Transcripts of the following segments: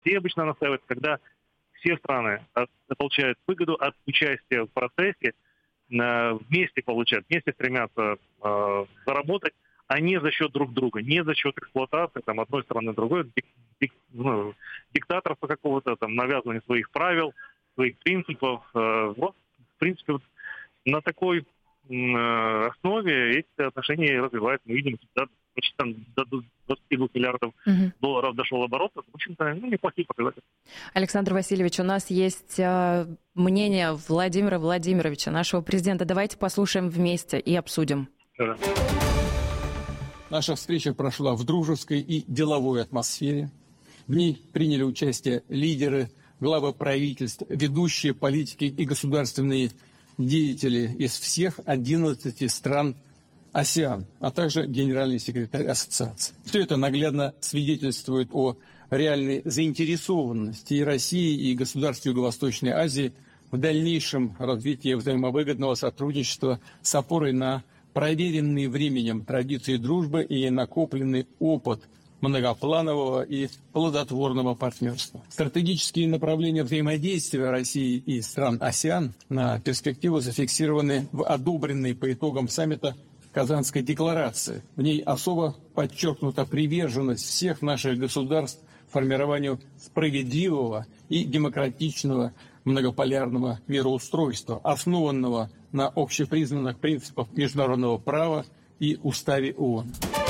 Россия обычно настаивает, когда все страны получают выгоду от участия в процессе, вместе получают, вместе стремятся заработать, а не за счет друг друга, не за счет эксплуатации там, одной страны другой, диктаторства какого-то, там, навязывания своих правил, своих принципов. Вот, в принципе, вот на такой основе эти отношения развиваются. Мы видим, да, почти там до 22 миллиардов долларов дошел оборот. В общем-то, неплохие показатели. Александр Васильевич, у нас есть мнение Владимира Владимировича, нашего президента. Давайте послушаем вместе и обсудим. Да. Наша встреча прошла в дружеской и деловой атмосфере. В ней приняли участие лидеры, главы правительств, ведущие политики и государственные деятели из всех 11 стран АСЕАН, а также генеральный секретарь ассоциации. Все это наглядно свидетельствует о реальной заинтересованности и России, и государств Юго-Восточной Азии в дальнейшем развитии взаимовыгодного сотрудничества с опорой на проверенные временем традиции дружбы и накопленный опыт многопланового и плодотворного партнерства. Стратегические направления взаимодействия России и стран АСЕАН на перспективу зафиксированы в одобренной по итогам саммита Казанской декларации. В ней особо подчеркнута приверженность всех наших государств формированию справедливого и демократичного многополярного мироустройства, основанного на общепризнанных принципах международного права и Уставе ООН.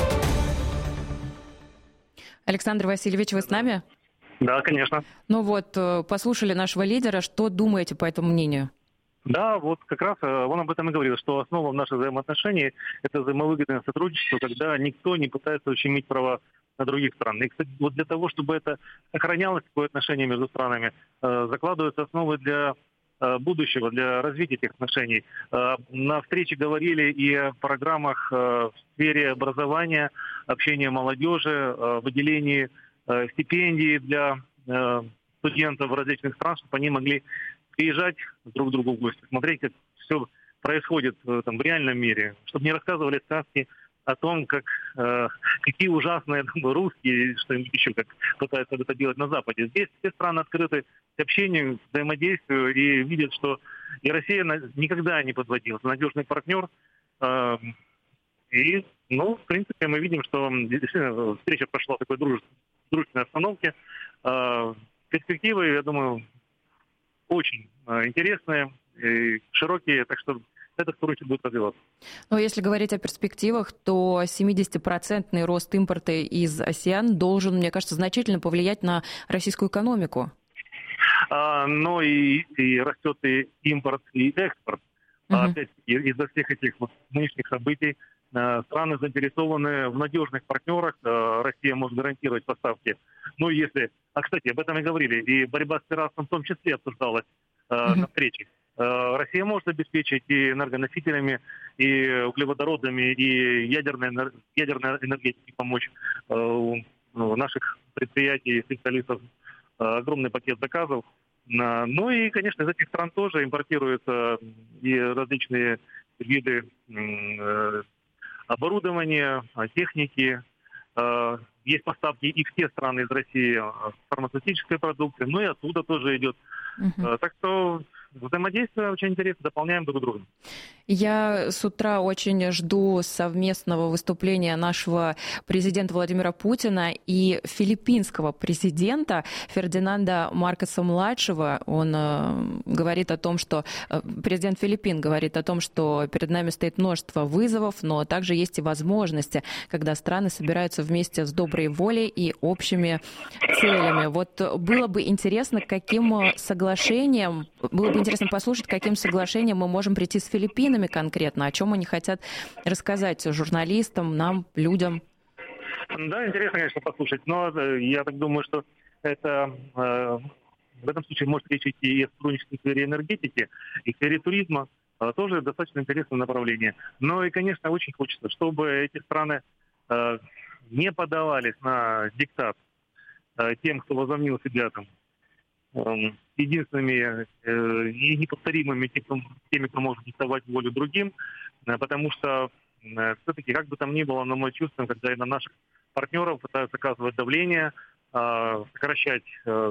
Александр Васильевич, вы с нами? Да, конечно. Ну вот, послушали нашего лидера. Что думаете по этому мнению? Да, вот как раз он об этом и говорил, что основа в наших взаимоотношениях – это взаимовыгодное сотрудничество, когда никто не пытается ущемить права на других стран. И, кстати, вот для того, чтобы это охранялось, такое отношение между странами, закладываются основы для будущего, для развития этих отношений. На встрече говорили и о программах в сфере образования, общения молодежи, выделении стипендий для студентов различных стран, чтобы они могли приезжать друг к другу в гости, смотреть, как все происходит там, в реальном мире, чтобы не рассказывали сказки о том, какие ужасные русские, что-нибудь еще, как пытаются это делать на Западе. Здесь все страны открыты к общению, к взаимодействию и видят, что и Россия никогда не подводила. Это надежный партнер. И, в принципе, мы видим, что действительно встреча прошла в такой дружественной обстановке. Перспективы, я думаю, очень интересные, широкие, так что это сотрудничество будет развиваться. Но если говорить о перспективах, то 70% рост импорта из АСЕАН должен, мне кажется, значительно повлиять на российскую экономику. Но и растет и импорт, и экспорт. Опять-таки, из-за всех этих нынешних событий страны заинтересованы в надежных партнерах. Россия может гарантировать поставки. Кстати, об этом и говорили. И борьба с пиратством в том числе обсуждалась на встрече. Россия может обеспечить и энергоносителями, и углеводородами, и ядерной энергетикой помочь. У наших предприятий и специалистов огромный пакет заказов. Ну и, конечно, из этих стран тоже импортируются и различные виды оборудования, техники. Есть поставки и в те страны из России фармацевтической продукции, и оттуда тоже идет. Так что взаимодействие очень интересно, дополняем друг друга. Я с утра очень жду совместного выступления нашего президента Владимира Путина и филиппинского президента Фердинанда Маркоса-младшего. Он говорит о том, что президент Филиппин говорит о том, что перед нами стоит множество вызовов, но также есть и возможности, когда страны собираются вместе с доброй волей и общими целями. Вот было бы интересно, интересно послушать, каким соглашением мы можем прийти с Филиппинами конкретно, о чем они хотят рассказать журналистам, нам, людям. Да, интересно, конечно, послушать, но я так думаю, что это в этом случае может речь идти и о сотрудничестве в сфере энергетики, и в сфере туризма, тоже достаточно интересное направление. Но и, конечно, очень хочется, чтобы эти страны не поддавались на диктат тем, кто возомнил себя там единственными и неповторимыми теми, кто может диктовать волю другим, потому что все-таки, как бы там ни было, но мы чувствуем, когда и на наших партнеров пытаются оказывать давление, сокращать